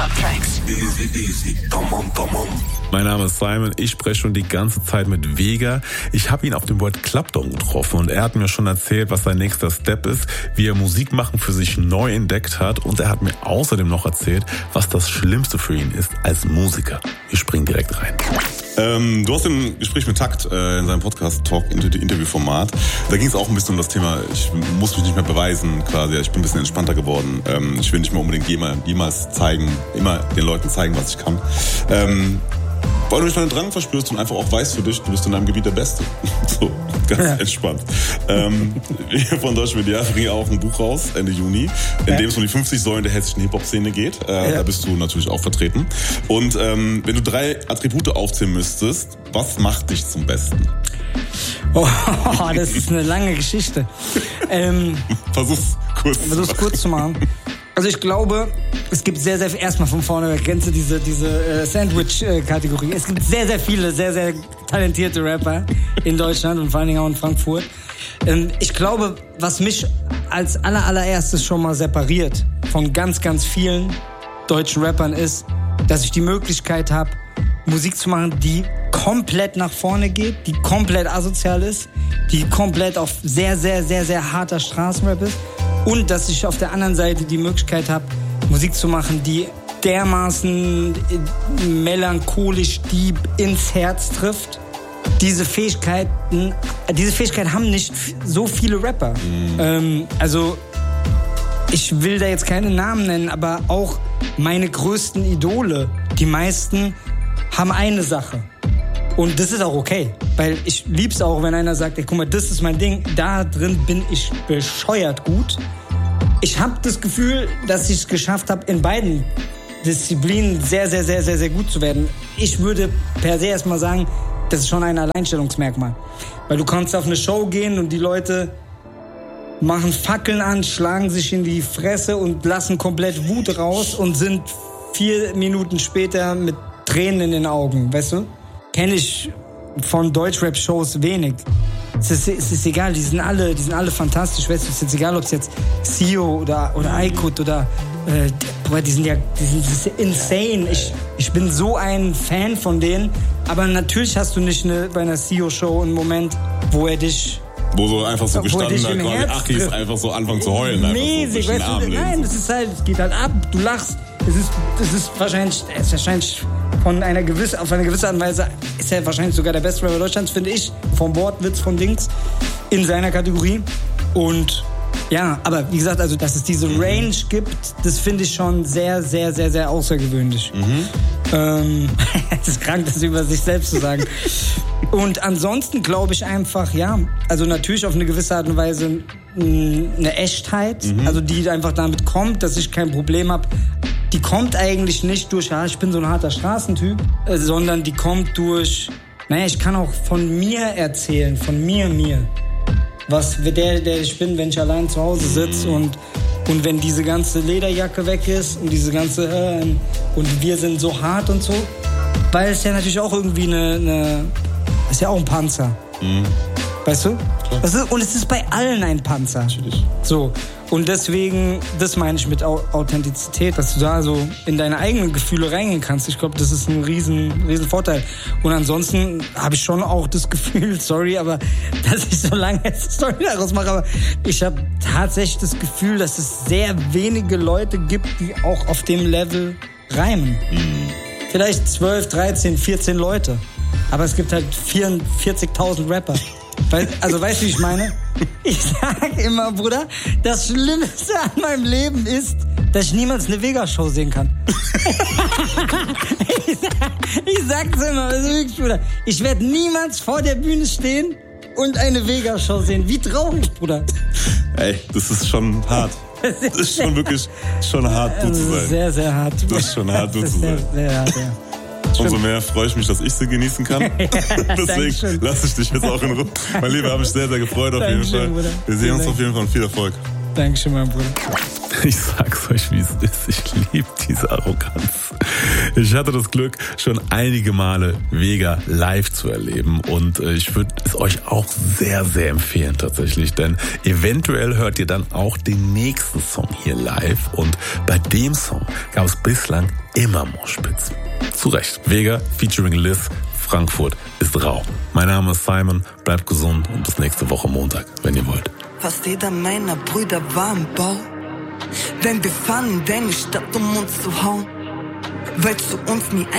Top Tracks. Easy. Come on. Mein Name ist Simon, ich spreche schon die ganze Zeit mit Vega. Ich habe ihn auf dem World Club Down getroffen und er hat mir schon erzählt, was sein nächster Step ist, wie er Musik machen für sich neu entdeckt hat und er hat mir außerdem noch erzählt, was das Schlimmste für ihn ist als Musiker. Wir springen direkt rein. Du hast im Gespräch mit Takt in seinem Podcast Talk Interviewformat. Da ging es auch ein bisschen um das Thema, ich muss mich nicht mehr beweisen quasi. Ich bin ein bisschen entspannter geworden. Ich will nicht mehr unbedingt jemals immer den Leuten zeigen, was ich kann. Weil du nicht mal den Drang verspürst und einfach auch weißt für dich, du bist in deinem Gebiet der Beste. So, ganz entspannt. Wir von Deutsch Media bringen auch ein Buch raus, Ende Juni, in dem es um die 50 Säulen der hessischen Hip-Hop-Szene geht. Da bist du natürlich auch vertreten. Und wenn du 3 Attribute aufzählen müsstest, was macht dich zum Besten? Oh, das ist eine lange Geschichte. Versuch's kurz zu machen. Also ich glaube, es gibt sehr, sehr, erstmal von vorne weg, kennst du diese Sandwich-Kategorie? Es gibt sehr, sehr viele, sehr, sehr talentierte Rapper in Deutschland und vor allen Dingen auch in Frankfurt. Ich glaube, was mich als allererstes schon mal separiert von ganz, ganz vielen deutschen Rappern ist, dass ich die Möglichkeit habe, Musik zu machen, die komplett nach vorne geht, die komplett asozial ist, die komplett auf sehr, sehr, sehr, sehr harter Straßenrap ist. Und dass ich auf der anderen Seite die Möglichkeit habe, Musik zu machen, die dermaßen melancholisch deep ins Herz trifft. Diese Fähigkeit haben nicht so viele Rapper. Also ich will da jetzt keine Namen nennen, aber auch meine größten Idole, die meisten, haben eine Sache. Und das ist auch okay, weil ich lieb's auch, wenn einer sagt, ey, guck mal, das ist mein Ding, da drin bin ich bescheuert gut. Ich habe das Gefühl, dass ich es geschafft habe, in beiden Disziplinen sehr, sehr, sehr, sehr, sehr gut zu werden. Ich würde per se erstmal sagen, das ist schon ein Alleinstellungsmerkmal. Weil du kannst auf eine Show gehen und die Leute machen Fackeln an, schlagen sich in die Fresse und lassen komplett Wut raus und sind 4 Minuten später mit Tränen in den Augen, weißt du? Kenne ich von Deutschrap-Shows wenig. Es ist egal, die sind alle fantastisch. Weißt du, es ist jetzt egal, ob es jetzt Sio oder Aykut oder die sind insane. Ich bin so ein Fan von denen. Aber natürlich hast du nicht bei einer Sio-Show einen Moment, wo er dich... Wo so einfach so gestanden hat, quasi Achis einfach so anfangen zu heulen. Mäßig, weißt du, nein, es geht halt ab, du lachst. Es ist wahrscheinlich auf eine gewisse Art und Weise ist er wahrscheinlich sogar der beste Rapper Deutschlands, finde ich, vom Wortwitz, von Dings, in seiner Kategorie. Und ja, aber wie gesagt, also dass es diese Range gibt, das finde ich schon sehr, sehr, sehr, sehr außergewöhnlich. Es ist krank, das über sich selbst zu sagen. Und ansonsten glaube ich einfach, ja, also natürlich auf eine gewisse Art und Weise eine Echtheit, also die einfach damit kommt, dass ich kein Problem habe. Die kommt eigentlich nicht durch, ja, ich bin so ein harter Straßentyp, sondern die kommt durch, ich kann auch von mir erzählen, von mir. Was der ich bin, wenn ich allein zu Hause sitze und wenn diese ganze Lederjacke weg ist und diese ganze, und wir sind so hart und so, weil es ja natürlich auch irgendwie ist ja auch ein Panzer. Weißt du? Und es ist bei allen ein Panzer. Natürlich. So. Und deswegen, das meine ich mit Authentizität, dass du da so in deine eigenen Gefühle reingehen kannst. Ich glaube, das ist ein riesen Vorteil. Und ansonsten habe ich schon auch das Gefühl, sorry, aber dass ich so lange jetzt Story daraus mache, aber ich habe tatsächlich das Gefühl, dass es sehr wenige Leute gibt, die auch auf dem Level reimen. Vielleicht 12, 13, 14 Leute. Aber es gibt halt 44.000 Rapper. Also weißt du, wie ich meine? Ich sag immer, Bruder, das Schlimmste an meinem Leben ist, dass ich niemals eine Vega-Show sehen kann. ich sag's immer, also wirklich, Bruder. Ich werde niemals vor der Bühne stehen und eine Vega-Show sehen. Wie traurig, Bruder. Ey, das ist schon hart. Das ist schon wirklich hart, du zu sein. Sehr, sehr hart. Das ist schon hart, du zu sein. Sehr hart, ja. Umso mehr freue ich mich, dass ich sie genießen kann. Deswegen lasse ich dich jetzt auch in Ruhe. Mein Lieber, habe mich sehr, sehr gefreut auf jeden Fall. Wir sehen uns auf jeden Fall und viel Erfolg. Dankeschön, mein Bruder. Ich sag's euch, wie es ist. Ich liebe diese Arroganz. Ich hatte das Glück, schon einige Male Vega live zu erleben und ich würde es euch auch sehr, sehr empfehlen tatsächlich, denn eventuell hört ihr dann auch den nächsten Song hier live und bei dem Song gab es bislang immer Moshpits. Zu Recht. Vega featuring Liz, Frankfurt ist rau. Mein Name ist Simon, bleibt gesund und bis nächste Woche Montag, wenn ihr wollt. Fast jeder meiner Brüder war im Bau. Denn wir fahren in deine Stadt, um uns zu hauen. Weil zu uns nie